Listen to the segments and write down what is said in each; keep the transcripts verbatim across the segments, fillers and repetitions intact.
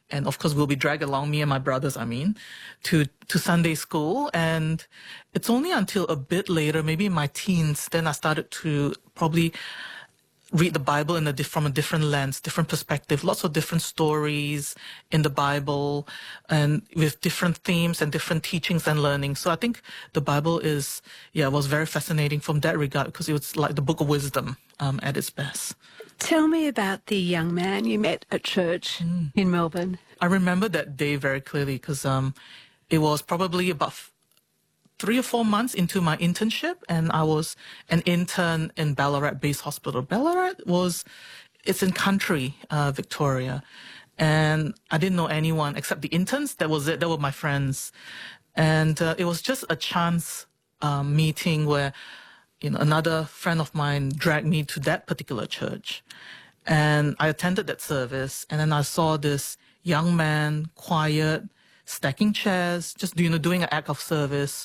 and of course we'll be dragged along, me and my brothers, I mean, to, to Sunday school. And it's only until a bit later, maybe in my teens, then I started to probably read the Bible in a diff- from a different lens, different perspective, lots of different stories in the Bible and with different themes and different teachings and learning. So I think the Bible is, yeah, was very fascinating from that regard because it was like the book of wisdom um, at its best. Tell me about the young man you met at church mm. in Melbourne. I remember that day very clearly because um, it was probably about f- three or four months into my internship, and I was an intern in Ballarat Base Hospital. Ballarat was, it's in country, uh, Victoria, and I didn't know anyone except the interns. That was it. They were my friends. And uh, it was just a chance um, meeting where, you know, another friend of mine dragged me to that particular church. And I attended that service, and then I saw this young man, quiet, stacking chairs, just, you know, doing an act of service.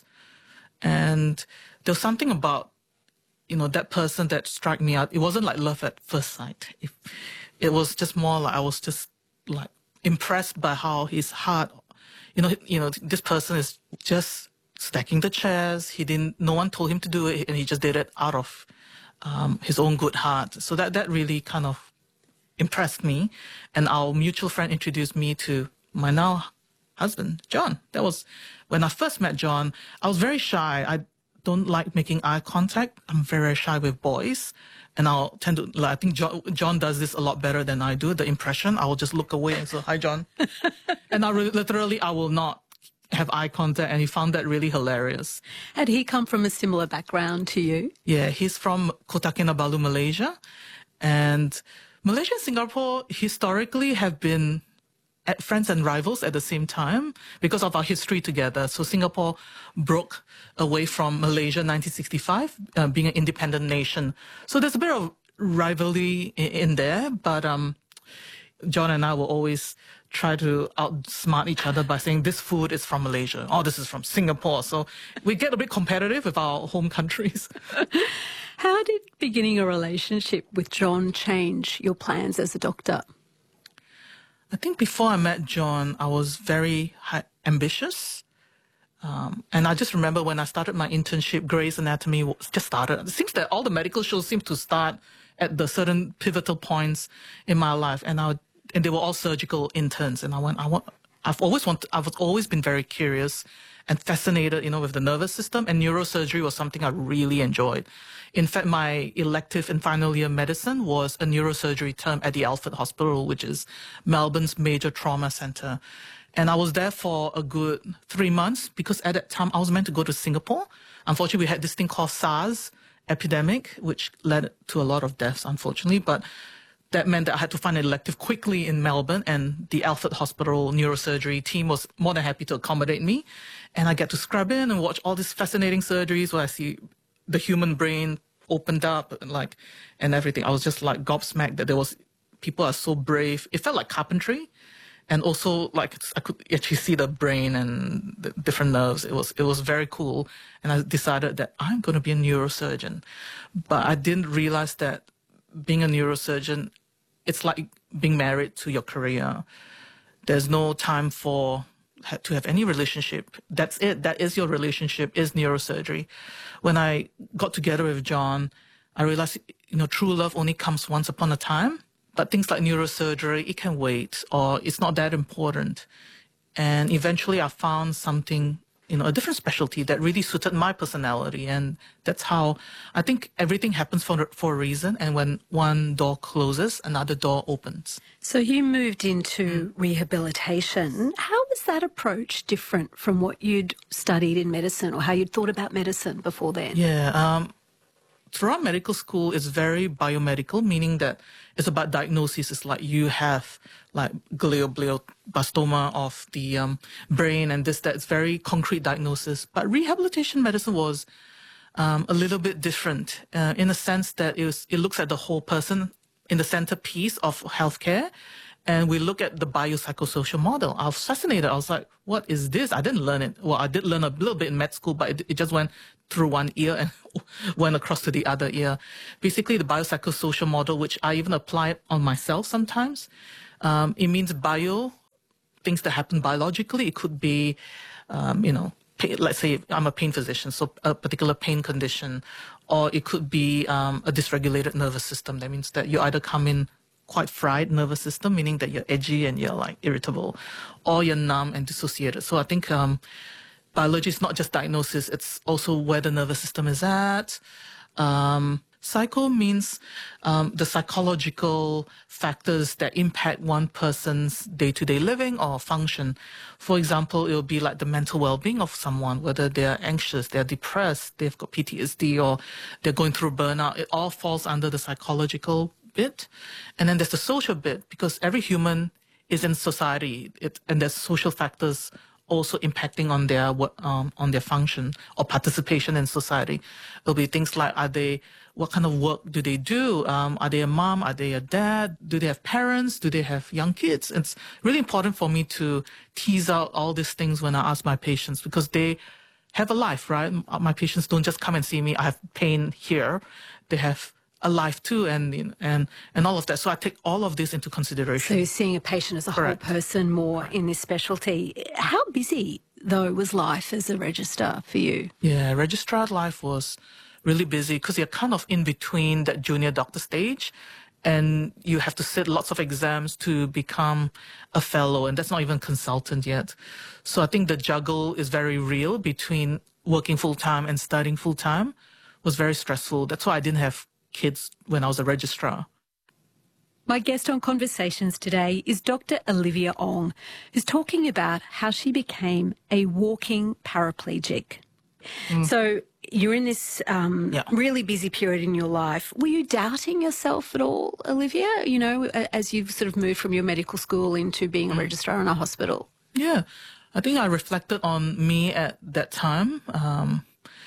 And there was something about, you know, that person that struck me out. It wasn't like love at first sight. It, it was just more like I was just like impressed by how his heart, you know, you know, this person is just stacking the chairs. He didn't, no one told him to do it, and he just did it out of um, his own good heart. So that, that really kind of impressed me. And our mutual friend introduced me to my now husband, John. That was when I first met John. I was very shy. I don't like making eye contact. I'm very shy with boys. And I'll tend to, like, I think John, John does this a lot better than I do, the impression. I will just look away and say, hi, John. And I really, literally, I will not have eye contact. And he found that really hilarious. Had he come from a similar background to you? Yeah, he's from Kota Kinabalu, Malaysia. And Malaysia and Singapore historically have been at friends and rivals at the same time because of our history together. So Singapore broke away from Malaysia in nineteen sixty-five, uh, being an independent nation. So there's a bit of rivalry in, in there, but um, John and I will always try to outsmart each other by saying this food is from Malaysia, oh, this is from Singapore. So we get a bit competitive with our home countries. How did beginning a relationship with John change your plans as a doctor? I think before I met John, I was very high, ambitious. Um, and I just remember when I started my internship, Grey's Anatomy was just started. It seems that all the medical shows seem to start at the certain pivotal points in my life. And I, and they were all surgical interns. And I went, I want, I've always wanted, I've always been very curious and fascinated, you know, with the nervous system, and neurosurgery was something I really enjoyed. In fact, my elective in final year medicine was a neurosurgery term at the Alfred Hospital, which is Melbourne's major trauma center. And I was there for a good three months because at that time I was meant to go to Singapore. Unfortunately, we had this thing called SARS epidemic, which led to a lot of deaths, unfortunately. But that meant that I had to find an elective quickly in Melbourne, and the Alfred Hospital neurosurgery team was more than happy to accommodate me. And I get to scrub in and watch all these fascinating surgeries where I see the human brain opened up and like, and everything. I was just like gobsmacked that there was, people are so brave. It felt like carpentry. And also like I could actually see the brain and the different nerves. It was, it was very cool. And I decided that I'm going to be a neurosurgeon. But I didn't realize that being a neurosurgeon, it's like being married to your career. There's no time for to have any relationship. That's it. That is your relationship, is neurosurgery. When I got together with John, I realized, you know, true love only comes once upon a time. But things like neurosurgery, it can wait, or it's not that important. And eventually I found something, you know, a different specialty that really suited my personality. And that's how I think everything happens for, for a reason. And when one door closes, another door opens. So you moved into mm. rehabilitation. How was that approach different from what you'd studied in medicine or how you'd thought about medicine before then? Yeah, um, throughout medical school, it's very biomedical, meaning that it's about diagnosis. It's like you have like glioblastoma of the um, brain and this, that. It's very concrete diagnosis. But rehabilitation medicine was um, a little bit different uh, in the sense that it, was, it looks at the whole person in the centerpiece of healthcare. And we look at the biopsychosocial model. I was fascinated. I was like, what is this? I didn't learn it. Well, I did learn a little bit in med school, but it, it just went through one ear and went across to the other ear. Basically, the biopsychosocial model, which I even apply on myself sometimes, um, it means bio things that happen biologically. It could be, um, you know, pain, let's say I'm a pain physician, so a particular pain condition, or it could be um, a dysregulated nervous system. That means that you either come in quite fried nervous system, meaning that you're edgy and you're like irritable, or you're numb and dissociated. So I think um, biology is not just diagnosis, it's also where the nervous system is at. Um, psycho means um, the psychological factors that impact one person's day-to-day living or function. For example, it will be like the mental well-being of someone, whether they're anxious, they're depressed, they've got P T S D, or they're going through burnout. It all falls under the psychological bit. And then there's the social bit, because every human is in society, it, and there's social factors also impacting on their um, on their function or participation in society. It'll be things like, are they, what kind of work do they do? Um, are they a mom? Are they a dad? Do they have parents? Do they have young kids? It's really important for me to tease out all these things when I ask my patients, because they have a life, right? My patients don't just come and see me, I have pain here. They have a life too, and and and all of that. So I take all of this into consideration. So you're seeing a patient as a Correct. whole person more in this specialty. How busy, though, was life as a registrar for you? Yeah, registrar life was really busy because you're kind of in between that junior doctor stage, and you have to sit lots of exams to become a fellow, and that's not even consultant yet. So I think the juggle is very real between working full-time and studying full-time. Was very stressful. That's why I didn't have kids when I was a registrar. My guest on Conversations today is Doctor Olivia Ong, who's talking about how she became a walking paraplegic. Mm. So you're in this um, yeah. really busy period in your life. Were you doubting yourself at all, Olivia, you know, as you've sort of moved from your medical school into being a mm. registrar in a hospital? Yeah, I think I reflected on me at that time. Um,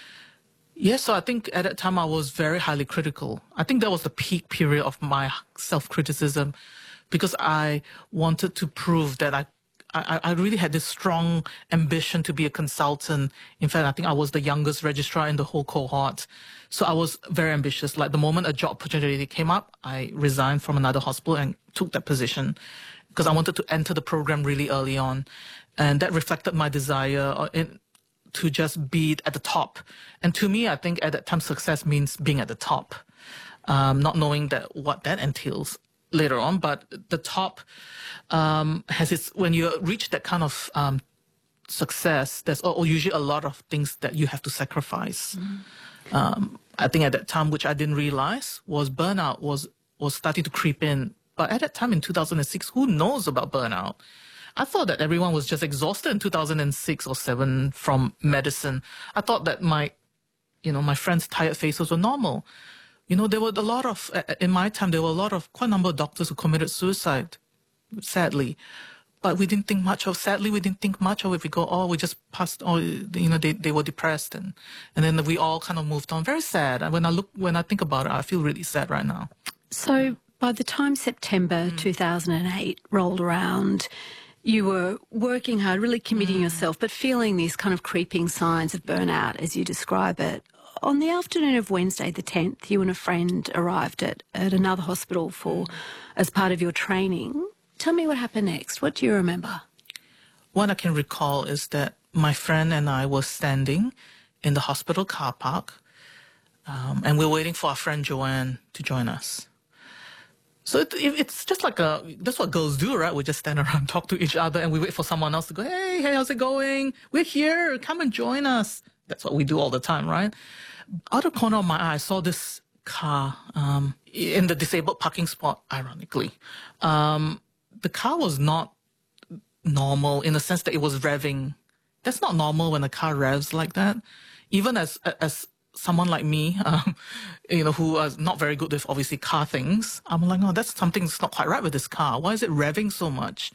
Yes, so I think at that time I was very highly critical. I think that was the peak period of my self-criticism, because I wanted to prove that I, I, I really had this strong ambition to be a consultant. In fact, I think I was the youngest registrar in the whole cohort. So I was very ambitious. Like the moment a job opportunity came up, I resigned from another hospital and took that position because I wanted to enter the program really early on. And that reflected my desire in to just be at the top. And to me, I think at that time, success means being at the top, um, not knowing that what that entails later on. But the top um, has its, when you reach that kind of um, success, there's usually a lot of things that you have to sacrifice. Mm. Um, I think at that time, which I didn't realize, was burnout was, was starting to creep in. But at that time in two thousand six, who knows about burnout? I thought that everyone was just exhausted in two thousand six or seven from medicine. I thought that my, you know, my friends' tired faces were normal. You know, there were a lot of, in my time, there were a lot of, quite a number of doctors who committed suicide, sadly. But we didn't think much of, sadly, we didn't think much of it. We go, oh, we just passed, oh, you know, they, they were depressed. And, and then we all kind of moved on. Very sad. And when I look, when I think about it, I feel really sad right now. So by the time September mm. two thousand eight rolled around, you were working hard, really committing mm. yourself, but feeling these kind of creeping signs of burnout, as you describe it. On the afternoon of Wednesday the tenth, you and a friend arrived at, at another hospital for as part of your training. Tell me what happened next. What do you remember? What I can recall is that my friend and I were standing in the hospital car park, um, and we were waiting for our friend Joanne to join us. So it, it's just like a, that's what girls do, right? We just stand around, talk to each other, and we wait for someone else to go, hey, hey, how's it going? We're here. Come and join us. That's what we do all the time, right? Out of the corner of my eye, I saw this car um, in the disabled parking spot, ironically. Um, the car was not normal in the sense that it was revving. That's not normal when a car revs like that. Even as as someone like me, um, you know, who is not very good with obviously car things, I'm like, oh, that's something's not quite right with this car. Why is it revving so much?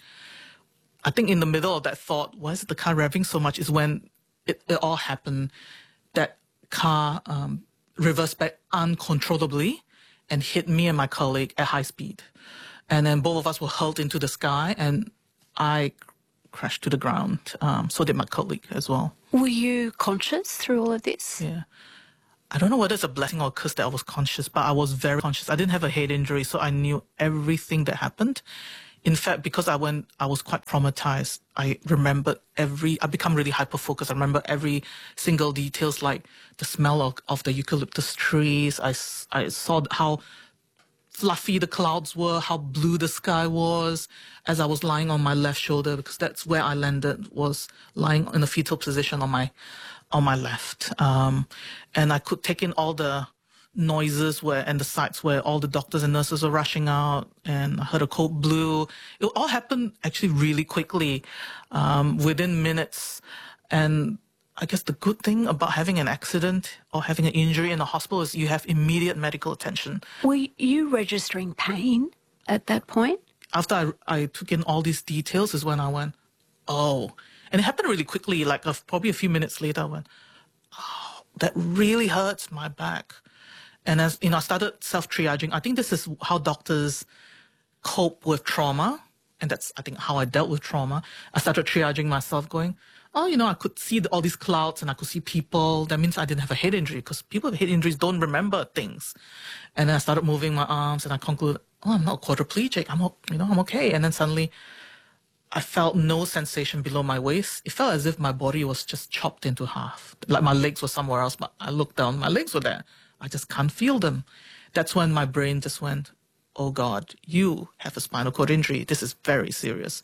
I think in the middle of that thought, why is the car revving so much, is when it, it all happened. That car um, reversed back uncontrollably and hit me and my colleague at high speed. And then both of us were hurled into the sky, and I crashed to the ground. Um, so did my colleague as well. Were you conscious through all of this? Yeah. I don't know whether it's a blessing or a curse that I was conscious, but I was very conscious. I didn't have a head injury, so I knew everything that happened. In fact, because I went, I was quite traumatized. I remembered every, I become really hyper-focused. I remember every single details, like the smell of, of the eucalyptus trees. I, I saw how fluffy the clouds were, how blue the sky was as I was lying on my left shoulder, because that's where I landed, was lying in a fetal position on my, on my left. Um, and I could take in all the noises where and the sites where all the doctors and nurses were rushing out, and I heard a cold blue. It all happened actually really quickly, um, within minutes. And I guess the good thing about having an accident or having an injury in a hospital is you have immediate medical attention. Were you registering pain at that point? After I, I took in all these details is when I went, oh, and it happened really quickly, like a, probably a few minutes later I went, oh, that really hurts my back. And as you know, I started self-triaging. I think this is how doctors cope with trauma. And that's, I think, how I dealt with trauma. I started triaging myself, going, oh, you know, I could see the, all these clouds and I could see people. That means I didn't have a head injury, because people with head injuries don't remember things. And then I started moving my arms and I concluded, oh, I'm not quadriplegic. I'm, you know, I'm okay. And then suddenly I felt no sensation below my waist. It felt as if my body was just chopped into half. Like my legs were somewhere else, but I looked down, my legs were there. I just can't feel them. That's when my brain just went, oh God, you have a spinal cord injury. This is very serious.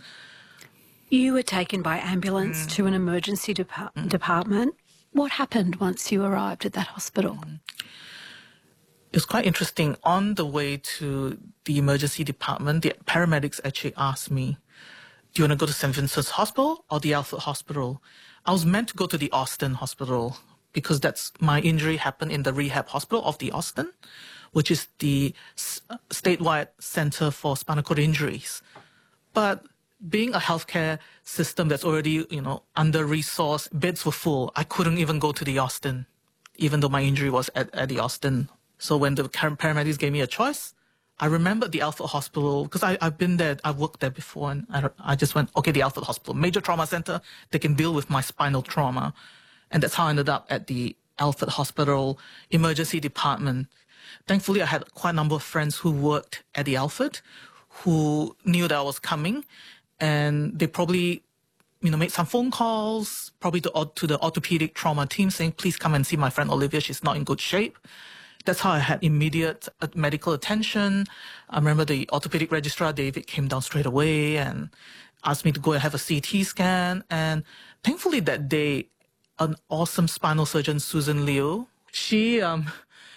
You were taken by ambulance mm. to an emergency depart- mm. department. What happened once you arrived at that hospital? Mm. It was quite interesting. On the way to the emergency department, the paramedics actually asked me, do you want to go to Saint Vincent's Hospital or the Alfred Hospital? I was meant to go to the Austin Hospital, because that's my injury happened in the rehab hospital of the Austin, which is the s- statewide center for spinal cord injuries. But being a healthcare system that's already, you know, under-resourced, beds were full. I couldn't even go to the Austin, even though my injury was at, at the Austin. So when the paramedics gave me a choice, I remembered the Alfred Hospital, because I've been there, I've worked there before, and I, I just went, okay, the Alfred Hospital, major trauma center, they can deal with my spinal trauma. And that's how I ended up at the Alfred Hospital emergency department. Thankfully, I had quite a number of friends who worked at the Alfred who knew that I was coming, and they probably, you know, made some phone calls, probably to, to the orthopedic trauma team, saying, please come and see my friend Olivia, she's not in good shape. That's how I had immediate medical attention. I remember the orthopedic registrar, David, came down straight away and asked me to go and have a C T scan. And thankfully that day, an awesome spinal surgeon, Susan Liu, she um,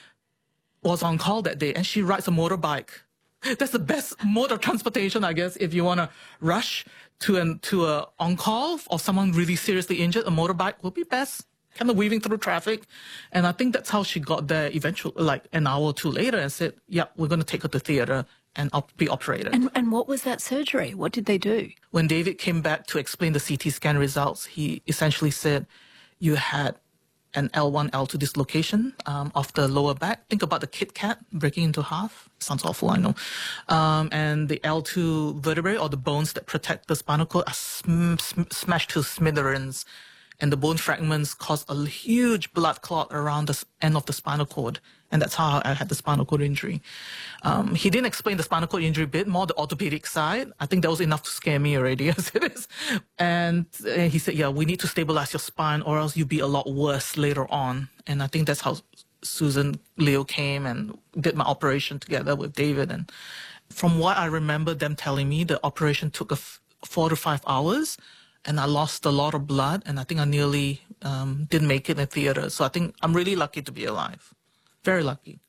was on call that day, and she rides a motorbike. That's the best mode of transportation, I guess, if you want to rush to an to a on call or someone really seriously injured. A motorbike would be best, kind of weaving through traffic. And I think that's how she got there eventually, like an hour or two later, and said, yeah, we're going to take her to theater and op- be operated. And, and what was that surgery? What did they do? When David came back to explain the C T scan results, he essentially said, you had an L one, L two dislocation um, of the lower back. Think about the Kit Kat breaking into half. Sounds awful, I know. Um, and the L two vertebrae, or the bones that protect the spinal cord, are sm- sm- smashed to smithereens. And the bone fragments caused a huge blood clot around the end of the spinal cord. And that's how I had the spinal cord injury. Um, he didn't explain the spinal cord injury bit, more the orthopedic side. I think that was enough to scare me already as it is. And uh, he said, yeah, we need to stabilize your spine or else you'll be a lot worse later on. And I think that's how Susan Liu came and did my operation together with David. And from what I remember them telling me, the operation took a f- four to five hours. And I lost a lot of blood, and I think I nearly um, didn't make it in theater. So I think I'm really lucky to be alive. Very lucky.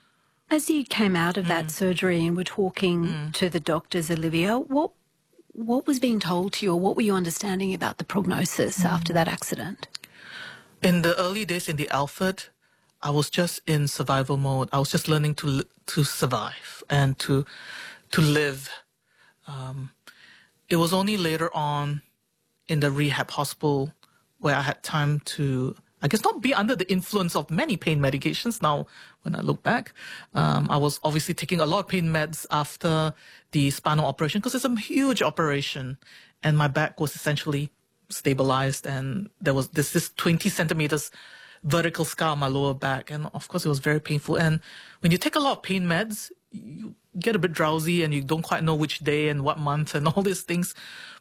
As you came out of that mm. surgery and were talking mm. to the doctors, Olivia, what what was being told to you, or what were you understanding about the prognosis mm. after that accident? In the early days in the Alfred, I was just in survival mode. I was just learning to to survive and to to live. Um, it was only later on in the rehab hospital where I had time to, I guess, not be under the influence of many pain medications. Now, when I look back, um, I was obviously taking a lot of pain meds after the spinal operation, because it's a huge operation, and my back was essentially stabilized, and there was this, this twenty centimeters vertical scar on my lower back, and of course it was very painful. And when you take a lot of pain meds, you get a bit drowsy and you don't quite know which day and what month and all these things.